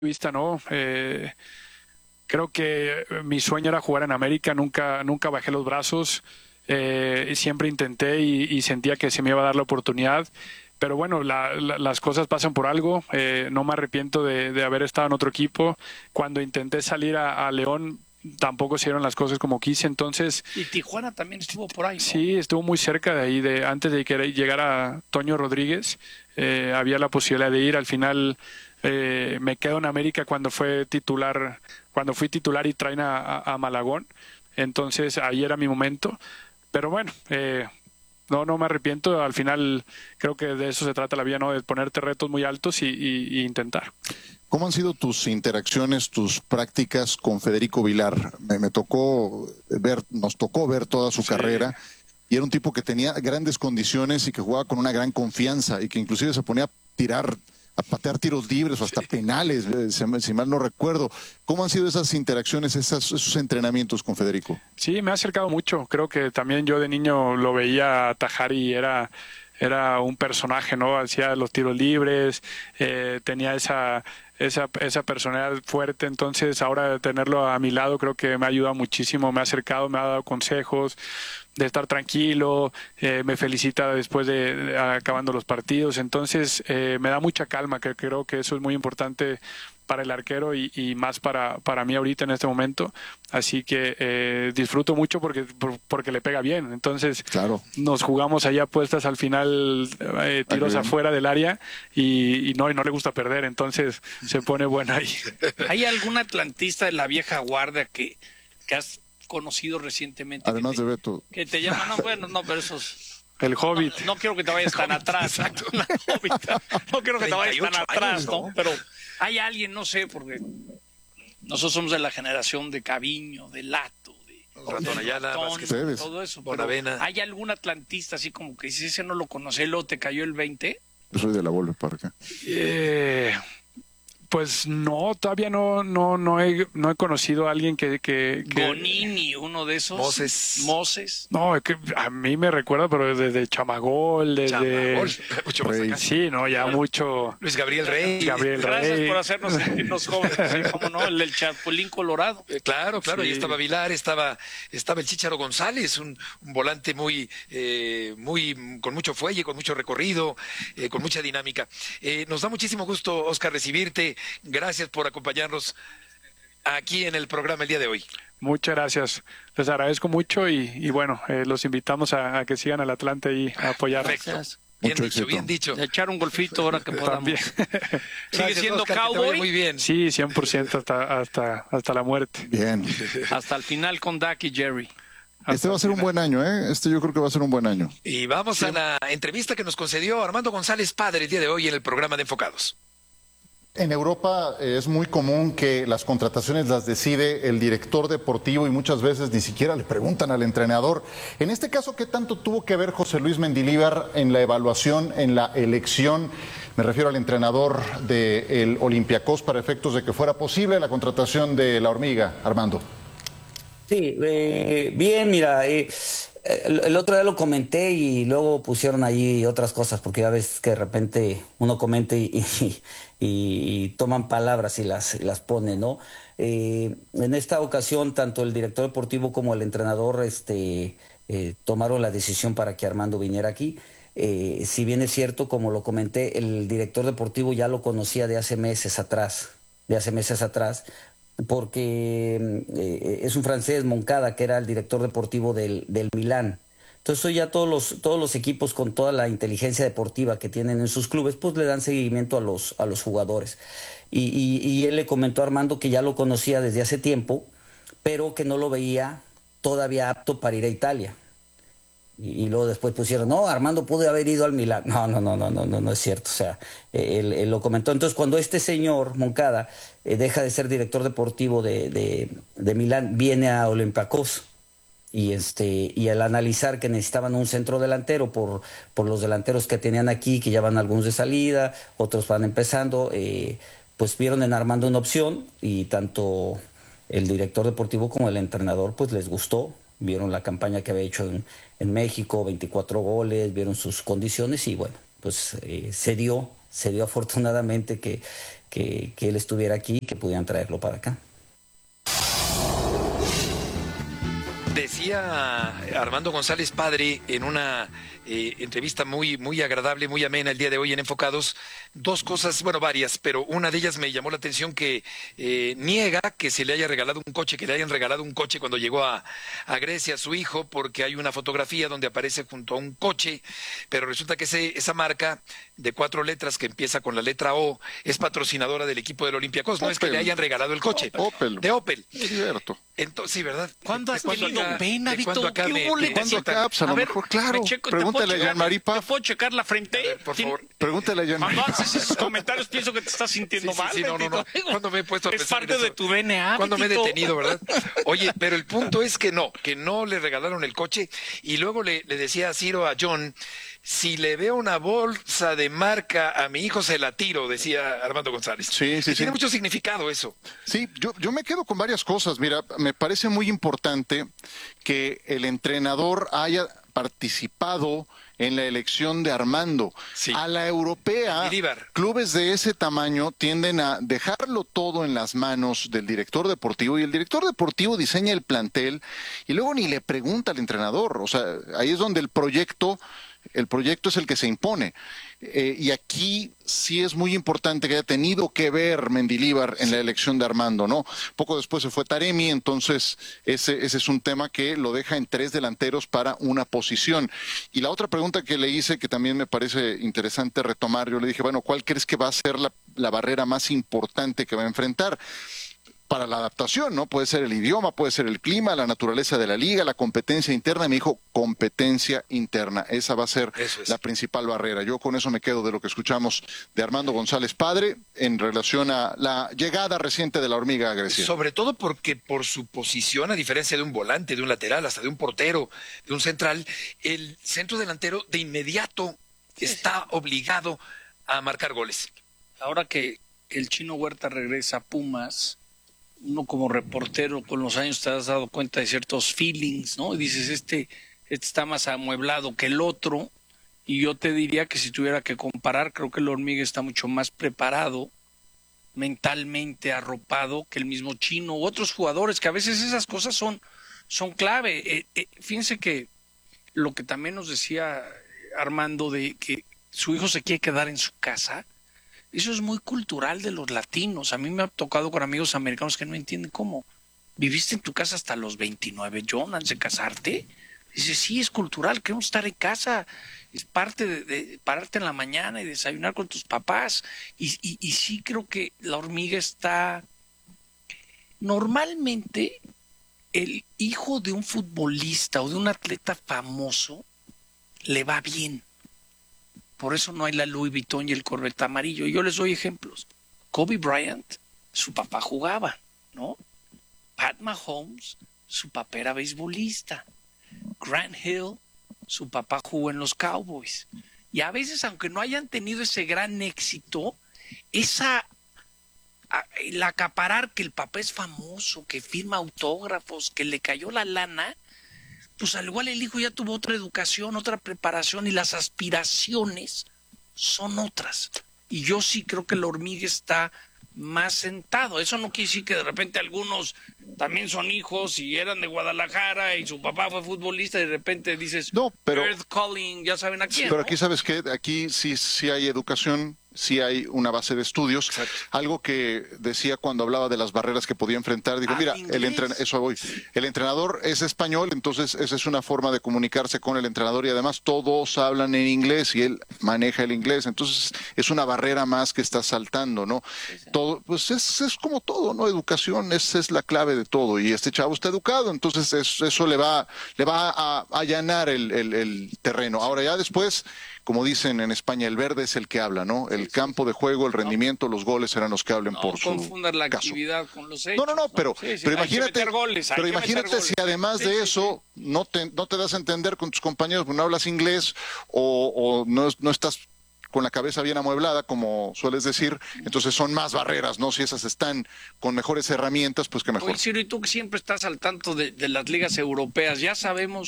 vista, ¿no? Creo que mi sueño era jugar en América, nunca bajé los brazos, y siempre intenté y sentía que se me iba a dar la oportunidad. Pero bueno, las cosas pasan por algo. No me arrepiento de haber estado en otro equipo. Cuando intenté salir a León, tampoco se dieron las cosas como quise. Entonces, y Tijuana también estuvo por ahí, ¿no? sí, estuvo muy cerca de ahí. Antes de que llegara Toño Rodríguez, había la posibilidad de ir. Al final me quedo en América cuando fui titular y traen a Malagón. Entonces ahí era mi momento. Pero bueno, no me arrepiento. Al final creo que de eso se trata la vida, ¿no? De ponerte retos muy altos y intentar. ¿Cómo han sido tus interacciones, tus prácticas con Federico Vilar? Nos tocó ver toda su carrera, y era un tipo que tenía grandes condiciones y que jugaba con una gran confianza y que inclusive se ponía a patear tiros libres o hasta penales, si mal no recuerdo. ¿Cómo han sido esas interacciones, esos entrenamientos con Federico? Sí, me ha acercado mucho. Creo que también yo de niño lo veía atajar y era un personaje, ¿no? Hacía los tiros libres, tenía esa personalidad fuerte. Entonces ahora tenerlo a mi lado creo que me ha ayudado muchísimo, me ha acercado, me ha dado consejos de estar tranquilo, me felicita después de acabando los partidos. Entonces me da mucha calma, que creo que eso es muy importante para el arquero y más para mí ahorita en este momento. Así que disfruto mucho porque le pega bien. Entonces claro, nos jugamos allá apuestas al final, tiros afuera del área y no le gusta perder. Entonces se pone bueno ahí. ¿Hay algún atlantista de la vieja guardia que has conocido recientemente? Además de Beto. Que te llaman, no, bueno, no, pero esos... El Hobbit. No quiero que te vayas tan atrás. No quiero que te vayas tan atrás, ¿no? Pero hay alguien, no sé, porque nosotros somos de la generación de Caviño, de Lato, de Ratón Ayala, todo eso. Bonavena. ¿Hay algún atlantista así como que si ese no lo conocí, luego te cayó el 20? Yo soy de la Volpe Parque. Pues no, todavía no he conocido a alguien que... Gonini, uno de esos. Moses. No, es que a mí me recuerda, pero desde Chamagol, mucho más acá. Sí, no, ya mucho... Luis Gabriel Rey. Gracias por hacernos sentirnos jóvenes, ¿sí? ¿Cómo no? El del Chapulín Colorado. Claro, Sí. ahí estaba Vilar, estaba el Chícharo González, un volante muy con mucho fuelle, con mucho recorrido, con mucha dinámica. Nos da muchísimo gusto, Oscar, recibirte. Gracias por acompañarnos aquí en el programa el día de hoy. Muchas gracias. Les agradezco mucho y bueno, los invitamos a que sigan al Atlante y a apoyarnos. Gracias. Bien dicho. De echar un golfito ahora que podamos. También. ¿Sigue siendo Oscar, cowboy? muy bien. Sí, 100% hasta la muerte. Bien. Hasta el final con Dak y Jerry. Este va a ser un buen año, ¿eh? Yo creo que va a ser un buen año. Y vamos a la entrevista que nos concedió Armando González Padre el día de hoy en el programa de Enfocados. En Europa es muy común que las contrataciones las decide el director deportivo y muchas veces ni siquiera le preguntan al entrenador. En este caso, ¿qué tanto tuvo que ver José Luis Mendilibar en la evaluación, en la elección? Me refiero al entrenador del Olympiacos para efectos de que fuera posible la contratación de la Hormiga, Armando. Sí, bien, mira, el otro día lo comenté y luego pusieron ahí otras cosas, porque ya ves que de repente uno comenta y toman palabras y las pone, ¿no? En esta ocasión, tanto el director deportivo como el entrenador tomaron la decisión para que Armando viniera aquí. Si bien es cierto, como lo comenté, el director deportivo ya lo conocía de hace meses atrás, porque es un francés, Moncada, que era el director deportivo del Milán. Entonces hoy ya todos los equipos, con toda la inteligencia deportiva que tienen en sus clubes, pues le dan seguimiento a los jugadores. Y él le comentó a Armando que ya lo conocía desde hace tiempo, pero que no lo veía todavía apto para ir a Italia. Y luego después pusieron, no, Armando pudo haber ido al Milán. No es cierto. O sea, él lo comentó. Entonces, cuando este señor, Moncada, deja de ser director deportivo de Milán, viene a Olympiacos. Y al analizar que necesitaban un centro delantero por los delanteros que tenían aquí, que ya van algunos de salida, otros van empezando, pues vieron en Armando una opción, y tanto el director deportivo como el entrenador pues les gustó. Vieron la campaña que había hecho en México, 24 goles, vieron sus condiciones y bueno, pues se dio se dio afortunadamente que él estuviera aquí y que pudieran traerlo para acá. Decía Armando González Padre en una entrevista muy agradable, muy amena el día de hoy en Enfocados, dos cosas, bueno, varias, pero una de ellas me llamó la atención, que niega que se le haya regalado un coche, que le hayan regalado un coche cuando llegó a Grecia a su hijo, porque hay una fotografía donde aparece junto a un coche, pero resulta que esa marca de 4 letras que empieza con la letra O es patrocinadora del equipo del Olympiacos, no es que le hayan regalado el coche. Opel. De Opel. Es cierto. Entonces, sí, ¿verdad? ¿Cuándo has tenido acá- pena, de Víctor? cuándo acá ¿Qué me- hubo, me- le- ¿Cuándo acá? Pues a lo mejor, claro. Pregúntale a Jean-Marie ¿Te Paf. puedo checar la frente? A ver, por favor. Pregúntale a Jean-Marie Cuando Paf. haces esos comentarios pienso que te estás sintiendo mal. no. Betito. ¿Cuándo me he puesto a Es pensar en parte eso? de tu DNA. ¿Cuándo me he Betito? detenido, verdad? Oye, pero el punto es que no le regalaron el coche. Y luego le decía a Ciro, a John, si le veo una bolsa de marca a mi hijo se la tiro, decía Armando González. Sí. Y tiene mucho significado eso. Sí, yo me quedo con varias cosas. Mira, me parece muy importante que el entrenador haya participado en la elección de Armando. Sí. A la europea, Mendilibar. clubes de ese tamaño tienden a dejarlo todo en las manos del director deportivo, y el director deportivo diseña el plantel y luego ni le pregunta al entrenador. O sea, ahí es donde el proyecto es el que se impone. Y aquí sí es muy importante que haya tenido que ver Mendilibar en la elección de Armando, ¿no? Poco después se fue Taremi, entonces ese es un tema que lo deja en 3 delanteros para una posición. Y la otra pregunta que le hice, que también me parece interesante retomar, yo le dije, bueno, ¿cuál crees que va a ser la barrera más importante que va a enfrentar? Para la adaptación, ¿no? Puede ser el idioma, puede ser el clima, la naturaleza de la liga, la competencia interna. Me dijo, competencia interna. Esa va a ser la principal barrera. Yo con eso me quedo de lo que escuchamos de Armando González Padre en relación a la llegada reciente de la hormiga a Grecia. Sobre todo porque por su posición, a diferencia de un volante, de un lateral, hasta de un portero, de un central, el centro delantero de inmediato está obligado a marcar goles. Ahora que el Chino Huerta regresa a Pumas, uno como reportero con los años te has dado cuenta de ciertos feelings, ¿no? Y dices, este está más amueblado que el otro, y yo te diría que si tuviera que comparar, creo que el Hormiga está mucho más preparado, mentalmente arropado que el mismo Chino u otros jugadores, que a veces esas cosas son clave. Fíjense que lo que también nos decía Armando de que su hijo se quiere quedar en su casa, eso es muy cultural de los latinos. A mí me ha tocado con amigos americanos que no entienden cómo. ¿Viviste en tu casa hasta los 29, John, antes de casarte? Dice, sí, es cultural, queremos estar en casa. Es parte de pararte en la mañana y desayunar con tus papás. Y sí creo que la hormiga está... Normalmente, el hijo de un futbolista o de un atleta famoso le va bien. Por eso no hay la Louis Vuitton y el Corvette amarillo. Y yo les doy ejemplos. Kobe Bryant, su papá jugaba, ¿no? Pat Mahomes, su papá era beisbolista. Grant Hill, su papá jugó en los Cowboys. Y a veces, aunque no hayan tenido ese gran éxito, el acaparar que el papá es famoso, que firma autógrafos, que le cayó la lana, pues al igual el hijo ya tuvo otra educación, otra preparación, y las aspiraciones son otras. Y yo sí creo que la hormiga está más sentado. Eso no quiere decir que de repente algunos también son hijos y eran de Guadalajara y su papá fue futbolista y de repente dices, no, pero Earth Calling, ya saben a quién. Pero ¿no? aquí sabes que aquí sí hay educación, sí hay una base de estudios. Exacto. Algo que decía cuando hablaba de las barreras que podía enfrentar, dijo, mira, el entrenador es español, entonces esa es una forma de comunicarse con el entrenador, y además todos hablan en inglés y él maneja el inglés, entonces es una barrera más que está saltando, ¿no? Todo, pues es como todo, ¿no? Educación es la clave de todo, y este chavo está educado, entonces eso le va a allanar el terreno. Ahora ya después, como dicen en España, el verde es el que habla, ¿no? El campo de juego, el rendimiento, los goles serán los que hablen por su confundas la caso. actividad con los hechos. No, pero imagínate, pero imagínate si además de eso no te das a entender con tus compañeros, no hablas inglés o no estás con la cabeza bien amueblada, como sueles decir, entonces son más barreras, ¿no? Si esas están con mejores herramientas, pues que mejor. Oye, Ciro, y tú que siempre estás al tanto de las ligas europeas, ya sabemos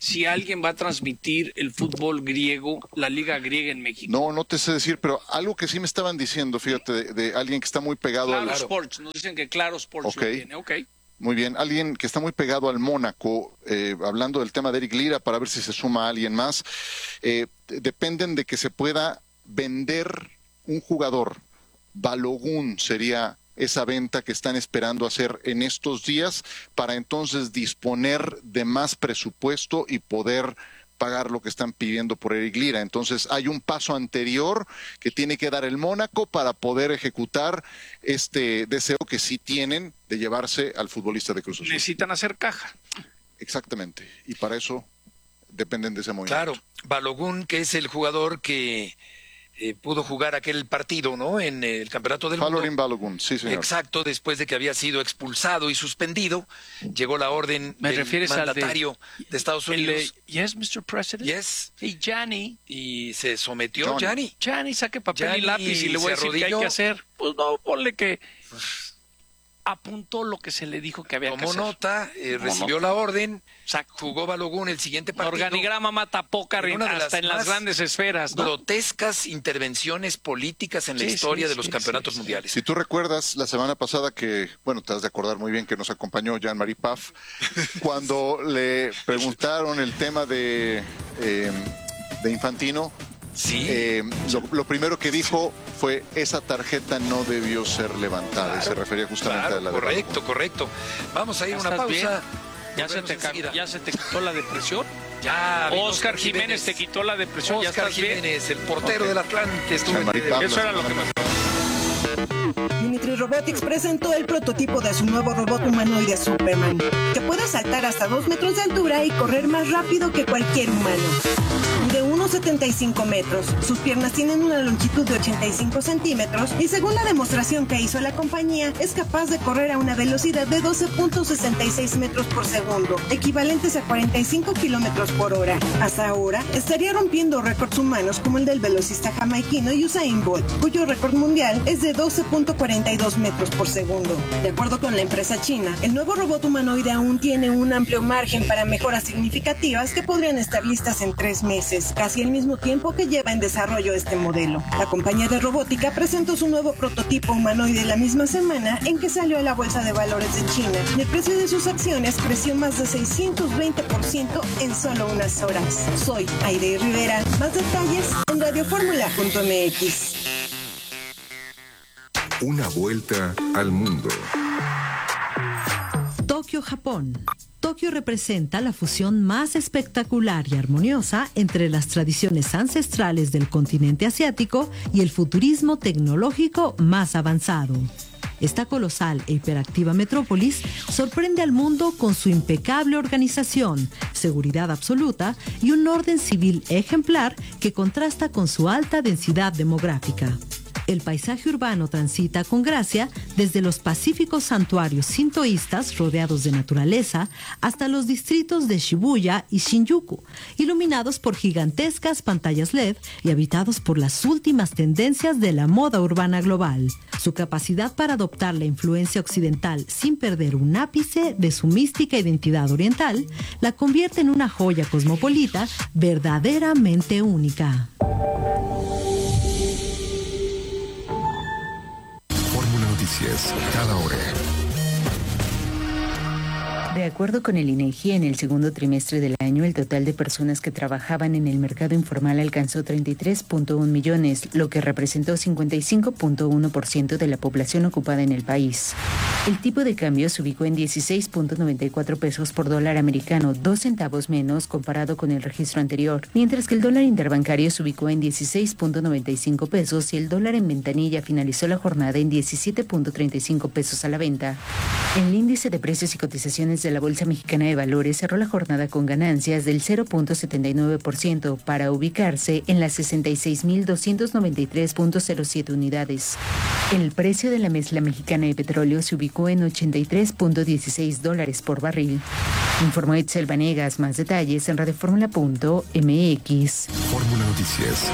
si alguien va a transmitir el fútbol griego, la liga griega en México. No te sé decir, pero algo que sí me estaban diciendo, fíjate, de alguien que está muy pegado Claro Sports, nos dicen que Claro Sports lo tiene, Muy bien, alguien que está muy pegado al Mónaco, hablando del tema de Eric Lira, para ver si se suma alguien más, dependen de que se pueda vender un jugador. Balogun sería esa venta que están esperando hacer en estos días para entonces disponer de más presupuesto y poder pagar lo que están pidiendo por Eric Lira. Entonces hay un paso anterior que tiene que dar el Mónaco para poder ejecutar este deseo que sí tienen de llevarse al futbolista de Cruz Azul. Necesitan hacer caja. Exactamente, y para eso dependen de ese movimiento. Claro, Balogun, que es el jugador que pudo jugar aquel partido, ¿no? En el Campeonato del Mundo. Valorin Balogun, sí, señor. Exacto, después de que había sido expulsado y suspendido, llegó la orden del mandatario de Estados Unidos. Yes, Mr. President. Yes. Y Gianni. Y se sometió Gianni. Saque papel y lápiz y le voy a decir qué hay que hacer. Pues no, ponle que apuntó lo que se le dijo que había que hacer. Tomó nota, recibió la orden, jugó Balogun el siguiente partido. Organigrama mata pócar hasta en las grandes esferas, ¿no? Grotescas intervenciones políticas en la historia de los campeonatos mundiales. Si tú recuerdas la semana pasada que, bueno, te has de acordar muy bien que nos acompañó Jean-Marie Paf, cuando le preguntaron el tema de Infantino, lo primero que dijo fue: esa tarjeta no debió ser levantada, y se refería justamente a la de correcto. Vamos a ir a una pausa. ¿Ya se te quitó la depresión? Ya. Oscar Jiménez te quitó la depresión. Oscar Jiménez, el portero del Atlante. Eso era lo que me... Unitree Robotics presentó el prototipo de su nuevo robot humanoide Superman, que puede saltar hasta 2 metros de altura y correr más rápido que cualquier humano. De 1,75 metros, sus piernas tienen una longitud de 85 centímetros y según la demostración que hizo la compañía, es capaz de correr a una velocidad de 12.66 metros por segundo, equivalentes a 45 kilómetros por hora. Hasta ahora, estaría rompiendo récords humanos como el del velocista jamaiquino Usain Bolt, cuyo récord mundial es de 12.42 metros por segundo. De acuerdo con la empresa china, el nuevo robot humanoide aún tiene un amplio margen para mejoras significativas que podrían estar listas en 3 meses, casi al mismo tiempo que lleva en desarrollo este modelo. La compañía de robótica presentó su nuevo prototipo humanoide la misma semana en que salió a la bolsa de valores de China y el precio de sus acciones creció más de 620% en solo unas horas. Soy Aire Rivera. Más detalles en radioformula.mx. Una vuelta al mundo. Tokio, Japón. Tokio representa la fusión más espectacular y armoniosa entre las tradiciones ancestrales del continente asiático y el futurismo tecnológico más avanzado. Esta colosal e hiperactiva metrópolis sorprende al mundo con su impecable organización, seguridad absoluta y un orden civil ejemplar que contrasta con su alta densidad demográfica. El paisaje urbano transita con gracia desde los pacíficos santuarios sintoístas rodeados de naturaleza hasta los distritos de Shibuya y Shinjuku, iluminados por gigantescas pantallas LED y habitados por las últimas tendencias de la moda urbana global. Su capacidad para adoptar la influencia occidental sin perder un ápice de su mística identidad oriental la convierte en una joya cosmopolita verdaderamente única. Noticias cada hora. De acuerdo con el INEGI, en el segundo trimestre del año, el total de personas que trabajaban en el mercado informal alcanzó 33.1 millones, lo que representó 55.1% de la población ocupada en el país. El tipo de cambio se ubicó en 16.94 pesos por dólar americano, 2 centavos menos comparado con el registro anterior, mientras que el dólar interbancario se ubicó en 16.95 pesos y el dólar en ventanilla finalizó la jornada en 17.35 pesos a la venta. El índice de precios y cotizaciones de la Bolsa Mexicana de Valores cerró la jornada con ganancias del 0.79% para ubicarse en las 66.293.07 unidades. El precio de la mezcla mexicana de petróleo se ubicó en $83.16 por barril. Informó Itzel Vanegas. Más detalles en radioformula.mx. Fórmula Noticias.